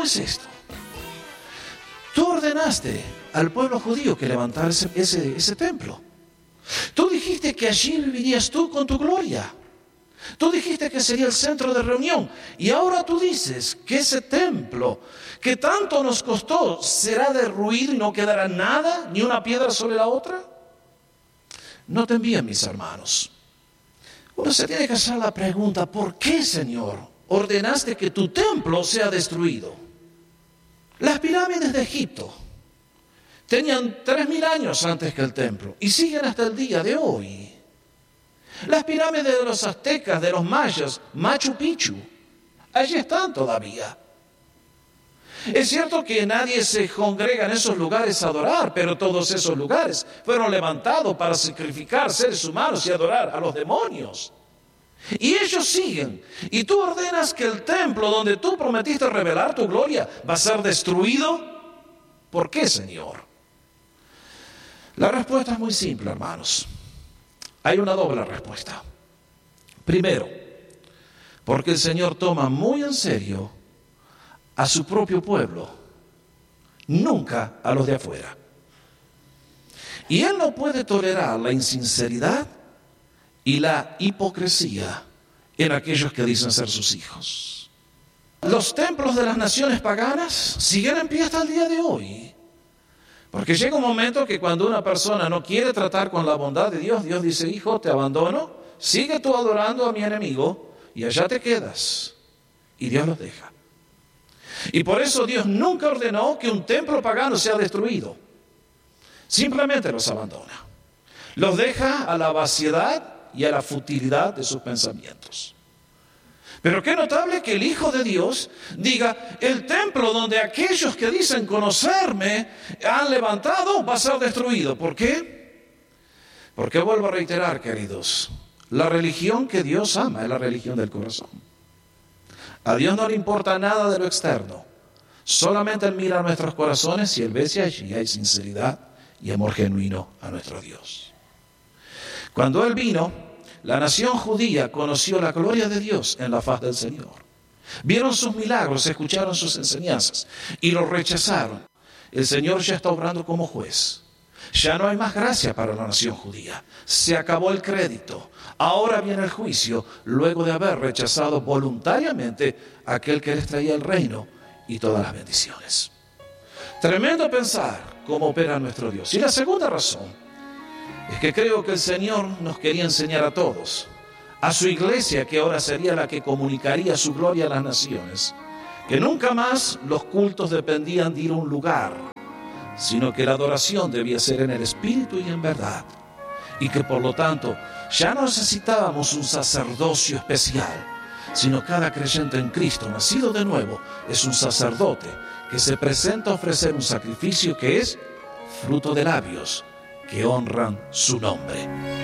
¿cómo es esto? Tú ordenaste al pueblo judío que levantara ese templo. Tú dijiste que allí vivirías tú con tu gloria. Tú dijiste que sería el centro de reunión. Y ahora tú dices que ese templo que tanto nos costó será derruido y no quedará nada, ni una piedra sobre la otra. Noten bien, mis hermanos. Uno se tiene que hacer la pregunta, ¿por qué, Señor, ordenaste que tu templo sea destruido? Las pirámides de Egipto tenían 3.000 años antes que el templo y siguen hasta el día de hoy. Las pirámides de los aztecas, de los mayas, Machu Picchu, allí están todavía. Es cierto que nadie se congrega en esos lugares a adorar, pero todos esos lugares fueron levantados para sacrificar seres humanos y adorar a los demonios. Y ellos siguen. Y tú ordenas que el templo donde tú prometiste revelar tu gloria va a ser destruido. ¿Por qué, Señor? La respuesta es muy simple, hermanos. Hay una doble respuesta. Primero, porque el Señor toma muy en serio a su propio pueblo, nunca a los de afuera. Y Él no puede tolerar la insinceridad y la hipocresía en aquellos que dicen ser sus hijos. Los templos de las naciones paganas siguen en pie hasta el día de hoy. Porque llega un momento que cuando una persona no quiere tratar con la bondad de Dios, Dios dice, hijo, te abandono, sigue tú adorando a mi enemigo y allá te quedas. Y Dios los deja. Y por eso Dios nunca ordenó que un templo pagano sea destruido. Simplemente los abandona. Los deja a la vaciedad y a la futilidad de sus pensamientos. Pero qué notable que el Hijo de Dios diga, el templo donde aquellos que dicen conocerme han levantado va a ser destruido. ¿Por qué? Porque vuelvo a reiterar, queridos, la religión que Dios ama es la religión del corazón. A Dios no le importa nada de lo externo. Solamente Él mira nuestros corazones y Él ve si allí hay sinceridad y amor genuino a nuestro Dios. Cuando Él vino, la nación judía conoció la gloria de Dios en la faz del Señor. Vieron sus milagros, escucharon sus enseñanzas y los rechazaron. El Señor ya está obrando como juez. Ya no hay más gracia para la nación judía. Se acabó el crédito. Ahora viene el juicio, luego de haber rechazado voluntariamente a aquel que les traía el reino y todas las bendiciones. Tremendo pensar cómo opera nuestro Dios. Y la segunda razón es que creo que el Señor nos quería enseñar a todos, a su iglesia, que ahora sería la que comunicaría su gloria a las naciones, que nunca más los cultos dependían de ir a un lugar, sino que la adoración debía ser en el espíritu y en verdad, y que por lo tanto ya no necesitábamos un sacerdocio especial, sino cada creyente en Cristo, nacido de nuevo, es un sacerdote que se presenta a ofrecer un sacrificio que es fruto de labios que honran su nombre.